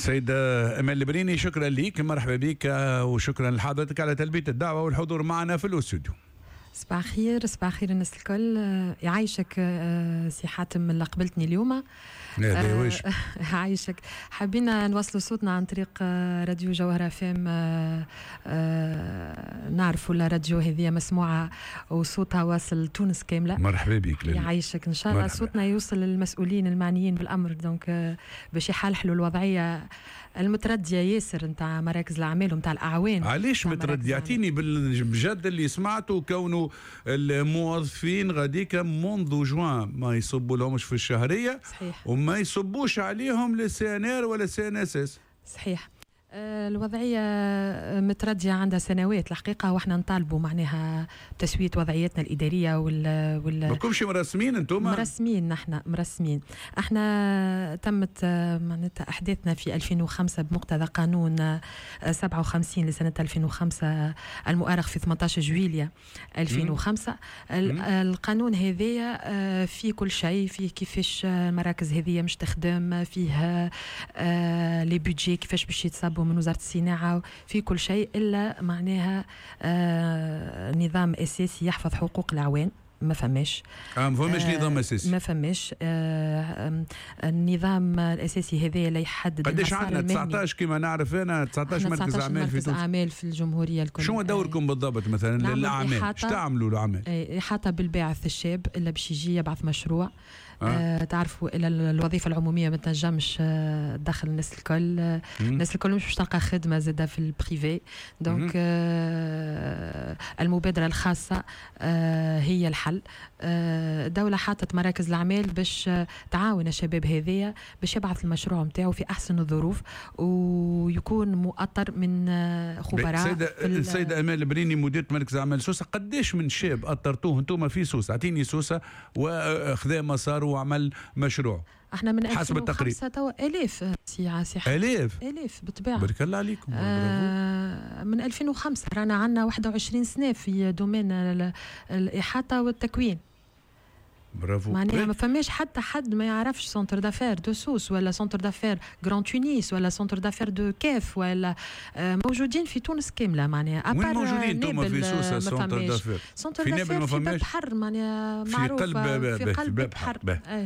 سيدة أمال البريني، شكرا لك، مرحبا بك وشكرا لحضرتك على تلبية الدعوة والحضور معنا في الاستوديو. صباح خير، صباح خير الناس الكل. يعيشك سي حاتم اللي قبلتني اليوم. عايشك. حابين نوصلوا صوتنا عن طريق راديو جوهرة فام. نعرفوا الراديو هذه مسموعة وصوتها واصل تونس كاملة. مرحبا بك. يعيشك. إن شاء الله صوتنا يوصل للمسؤولين المعنيين بالأمر، دونك باش يحلحلوا الوضعية المتردية ياسر نتاع مراكز الأعمال ونتاع الأعوان. علاش متردي؟ يعطيني بجد اللي سمعته، كونه الموظفين غاديك منذ جوان ما يصبوا لهمش في الشهرية. صحيح. وما يصبوش عليهم للسي ولا سي ان اس اس. صحيح. الوضعية متردية عندها سنوات الحقيقة، واحنا نطالبوا معناها تسوية وضعيتنا الإدارية ما كمش مرسمين انتم؟ مرسمين، نحن مرسمين. احنا تمت معناتها أحداثنا في 2005 بمقتضى قانون 57 لسنة 2005 المؤرخ في 18 جويلية 2005. القانون هذا فيه كل شيء، فيه كيفاش المراكز هذه مش تخدم، فيه لي بودجي كيفاش باش يتصابوا من وزارة الصناعة، في كل شيء إلا معناها نظام أساسي يحفظ حقوق الأعوان. ما فماش. ما فماش نظام أساسي. ما فماش. النظام الأساسي هذا لا يحدد. قديش عندنا؟ 19 كما نعرف أنا، 19 مركز أعمال في تونس. أعمال في الجمهورية الكل. شو دوركم بالضبط مثلا للأعمال؟ ايش تعملوا الأعمال؟ إحاطة بالباعث الشاب اللي باش يجي يبعث مشروع. تعرفوا إلى الوظيفة العمومية ما تنجمش دخل الناس الكل. الناس الكل مش باش تلقى خدمة زادة في البريفي. دونك المبادرة الخاصة هي الحل. الدولة حاطت مراكز الأعمال باش تعاون الشباب هذية باش يبعث المشروع متاعه في أحسن الظروف ويكون مؤطر من خبراء. السيدة أمال البريني، مديرة مركز أعمال سوسة، قديش من شاب أطرتوه انتم في سوسة؟ أعطيني سوسة وخذا مسار وعمل مشروع. احنا من حسب التقريب آلاف آلاف بالطبيعة. بارك الله عليكم. من 2005 رانا عندنا 21 سنة في دومين الإحاطة والتكوين. برافو. معناها ما فماش حتى حد ما يعرفش سونتر دافير دو سوس ولا سونتر دافير جراند تونيس ولا سونتر دافير دو كاف ولا موجودين في تونس كامله. معناها وين موجودين انتم في سوسه سونتر دافير؟ سونتر دافير في باب بحر، معناها معروفه في قلب بحر.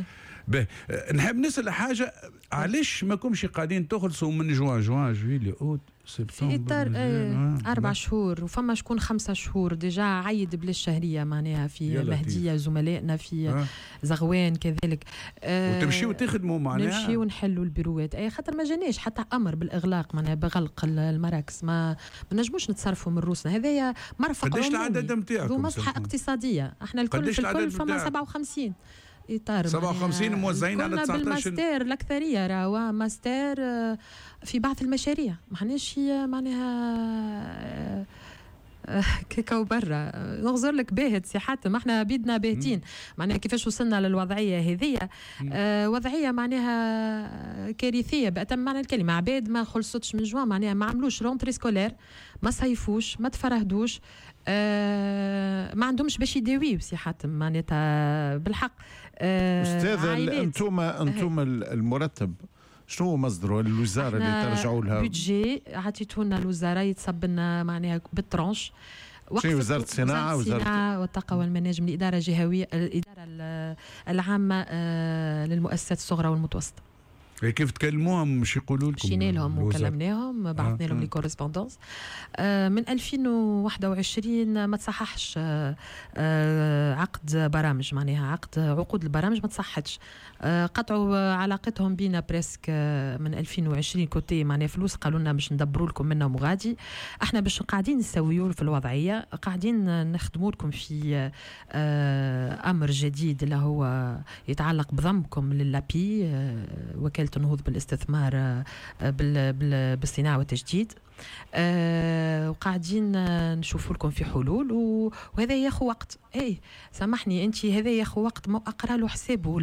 نحب نسال حاجه، علاش ما كومش قاعدين تخلصوا من جوان جويلية اوت في إطار 4 شهور، وفما شكون 5 شهور ديجا عيد بلا الشهرية معناها في مهدية زملائنا في زغوان كذلك. وتمشي وتخدموا معناها، نمشي ونحلوا البيروات. خاطر ما جانيش حتى أمر بالإغلاق معناها بغلق المراكز، ما نجموش نتصرفوا من روسنا. هذايا مرفق عمومي. قديش العدد نتاعكم؟ ذو مصلحة اقتصادية. احنا الكل في الكل فما 57 إطار 57 موزعين على 19. بالماستر الأكثرية راهو ماستر في بعض المشاريع، معناش معناها كيكاو برا. نغزر لك باهت سي حاتم، احنا بيدنا باهتين. معناها كيفاش وصلنا للوضعية هذه. وضعية معناها كارثية بأتم معنى الكلمة. عباد ما خلصتش من جوا، معناها ما عملوش رونتري سكولير، ما صيفوش، ما تفرهدوش، ما عندهمش باش يداويو سي حاتم معناتها بالحق. أستاذة، أنتم المرتب شنو هو مصدره؟ الوزاره اللي ترجعوا لها بودجي عطيتوا لنا الوزاره يتصب لنا معناها بالترونش. شنو وزاره الصناعه؟ وزاره والطاقه والمناجم، الاداره الجهويه، الاداره العامه للمؤسسات الصغرى والمتوسطه. كيف تكلموهم؟ مش يقولوا لكم؟ مشينا لهم وكلمناهم، بعثنا لهم لي كورسبوندونس. من 2021 ما تصححش عقد برامج، معناها عقود البرامج ما تصحتش. قطعوا علاقتهم بينا بريسك من 2020 كوتي معناها فلوس، قالوا لنا باش ندبروا لكم منهم وغادي. احنا باش قاعدين نسويوا في الوضعيه، قاعدين نخدموا لكم في امر جديد اللي هو يتعلق بضمكم للابي، وكالة النهوض بالاستثمار بالصناعة والتجديد. وقاعدين نشوفوا لكم في حلول، وهذا ياخذ وقت. سامحني انت، هذا ياخذ وقت. ما اقرا له حسابه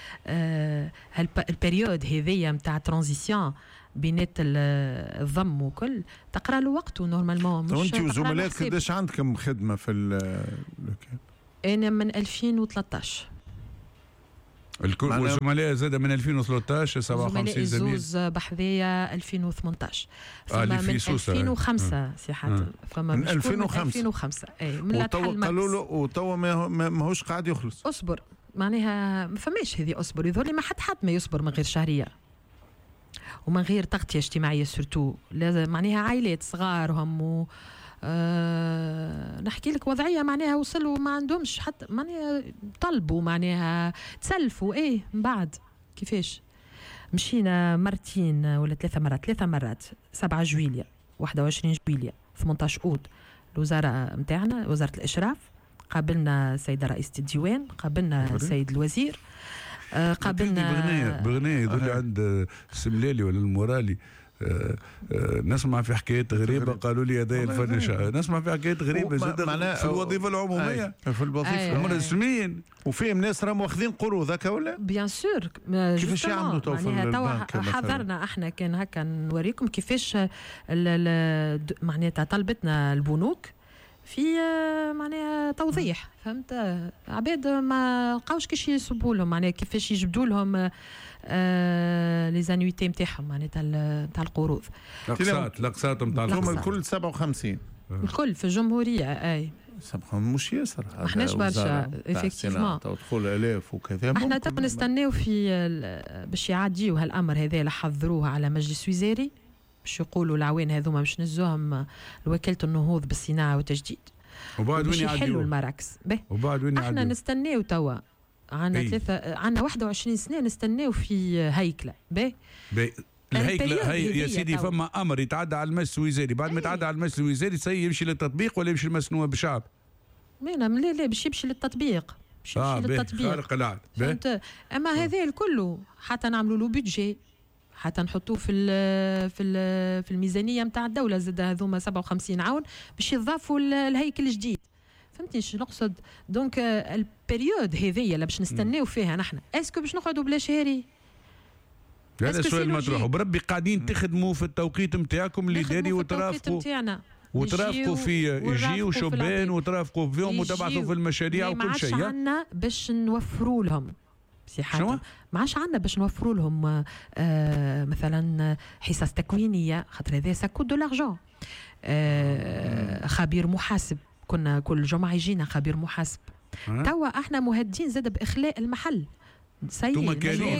البريود هذيا نتاع ترانزيسيون بينات الضم وكل، تقرا له وقته نورمالمون. انت وزملائك قداش عندكم خدمه في انا من 2013 الكل والزملاء زاد من 2013 57 زميل. زوز بحذية 2018. فما من 2005 سي حاتم. فما من 2005 اي من قالوا له وتوا ماهوش قاعد يخلص. اصبر معناها ما فماش هذه اصبر، يظهر لي ما حد ما يصبر من غير شهريه ومن غير تغطيه اجتماعيه سورتو. لازم معناها عائلات صغارهم نحكي لك وضعيه معناها وصلوا ما عندهمش حتى معناها طلبوا معناها تسلفوا من بعد كيفاش مشينا مرتين ولا ثلاث مرات 7 جويلية 21 جويلية 18 أوت الوزاره نتاعنا وزاره الاشراف، قابلنا سيدة رئيسة الديوان، قابلنا السيد الوزير، قابلنا بغنية يظل عند السملالي ولا المورالي. نسمع في حكايات غريبة، قالوا لي هذا الفنشة، نسمع في حكايات غريبة في الوظيفة العمومية في الوظيفة مرسمين وفيهم ناس راهم واخذين قروض هكا ولا؟ بيان سور. كيفاش يعملوا تو في البنك؟ حضرنا احنا كان هكا نوريكم كيفاش معناتها طلبتنا البنوك في معناها توضيح، فهمت؟ عباد ما لقاوش كيفاش يصبوا لهم معناها كيفاش يجبدوا لهم لي زانويتي نتاعهم معناتها نتاع القروض. الاقساط نتاع الكل 57 الكل في الجمهوريه. اي مش ياسر، ما احناش برشا افكتيفمون تدخل الاف وكذا. احنا تو نستناو في باش يعديوا هالامر هذا اللي حضروه على مجلس وزاري باش يقولوا العوان هذوما باش نزوهم لوكاله النهوض بالصناعه والتجديد وبعد وين يحلوا المراكز. وبعد وين احنا نستناو توا عندنا 21 سنه نستناو في هيكله الهيكله هي يا سيدي فما امر يتعدى على المجلس الوزاري، بعد ما يتعدى على المجلس الوزاري يمشي للتطبيق ولا يمشي المسنوه بالشعب؟ لا باش يمشي للتطبيق. خارق العاده. اما هذا الكل حتى نعملوا له بيدجي، حتى نحطوه في الميزانيه نتاع الدوله زاد هذوما 57 عون باش يضافوا الهيكل الجديد. فهمتني شنو نقصد؟ دونك البريود هذيا اللي باش نستناو فيها نحن اسكو باش نقعدوا بلا شهري؟ هذا السؤال مطروح. وبربي قاعدين تخدموا في التوقيت نتاعكم اللي داري وترافقوا في يجي وشبان وترافقوا فيهم وتبعثوا في المشاريع وكل شيء. ما عادش عندنا باش نوفروا لهم سي حاتم، ما عادش عندنا باش نوفروا لهم مثلا حصص تكوينيه، خاطر هذا ساكو دو لارجون. خبير محاسب، كنا كل جمعه يجينا خبير محاسب. توا احنا مهدين زاد باخلاء المحل. انتوما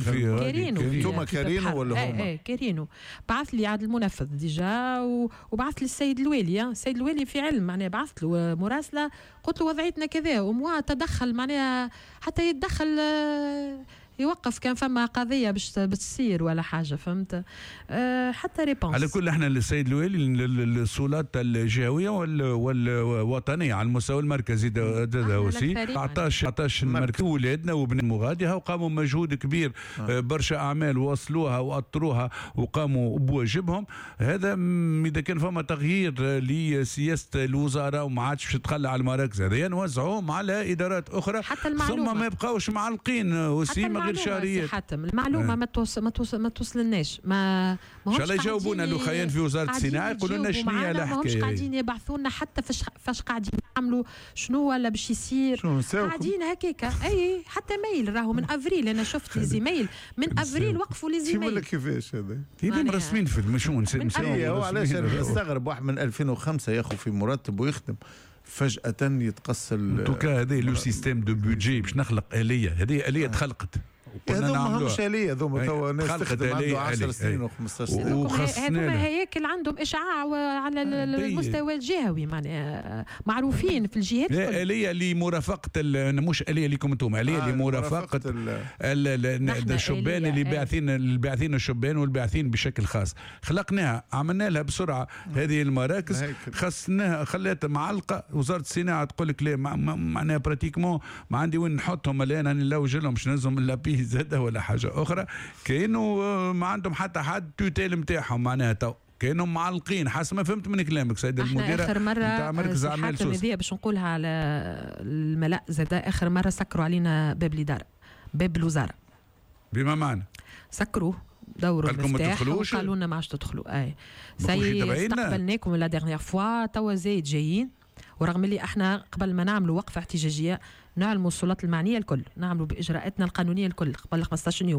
كارينو ولا هما؟ كارينو. بعث لي عاد المنفذ ديجا وبعث لي السيد الوالي. السيد الوالي في علم معناها بعثت له مراسله قلت له وضعيتنا كذا وموا تدخل معناها حتى يتدخل يوقف كان فما قضيه باش تصير ولا حاجه، فهمت؟ حتى ريبونس. على كل احنا السيد الوالي السلطات الجهويه والوطنيه على المستوى المركزي وسي 19 مركز ولادنا وبن مغادها وقاموا مجهود كبير. برشا اعمال وصلوها واطروها وقاموا بواجبهم. هذا اذا كان فما تغيير لسياسه الوزاره وما عادش باش تخلى على المراكز هذيا نوزعوهم على ادارات اخرى ثم ما يبقاوش معلقين وسي شهرية. حاتم المعلومه ما توصلناش. ما ان شاء الله يجاوبونا الاخوان في وزاره الصناعه يقولوا لنا شنو هي الحكايه. ماهمش قاعدين يبعثوا لنا حتى فاش قاعدين يعملوا شنو ولا باش يصير، قاعدين هكاكا. اي حتى ميل راهو من افريل انا شفت لي زيميل من افريل وقفوا لي زيميل. كيفاش هذا؟ مرسمين في المشون. هو علاش استغرب واحد من 2005 ياخذ في مرتب ويخدم فجأة يتقسل. توكا هذا لو سيستيم دو بودجي باش نخلق آلية. هذه آلية تخلقت. هذوما همش آلية، هذوما توا ناس تخدم عنده 10 سنين و15 سنين. هذوما هياكل عندهم إشعاع على المستوى الجهوي معناها معروفين في الجهات. لا آلية لمرافقة مش آلية لكم انتم، آلية لمرافقة الشبان اللي باعثين الشبان والباعثين بشكل خاص. خلقناها عملنا لها بسرعة هذه المراكز، خصناها خلاتها معلقة. وزارة الصناعة تقول لك لا معناها براتيكمون ما عندي وين نحطهم الآن، أنا نلوج لهم باش نهزهم اللابي زاده ولا حاجه اخرى. كانوا ما عندهم حتى حد توتيل نتاعهم معناها تو كانوا معلقين حسب ما فهمت من كلامك سيد المديره. اخر مره مركز اعمال سوس باش نقولها على الملأ زاد اخر مره سكروا علينا باب الاداره باب الوزاره. بما معنى سكروا دوروا المفتاح وقالوا لنا ما عادش تدخلوا. استقبلناكم لا ديرنيير فوا توا زايد جايين ورغم اللي احنا قبل ما نعملوا وقفه احتجاجيه نعلموا السلطات المعنيه الكل، نعملوا باجراءاتنا القانونيه الكل قبل 15 يوم.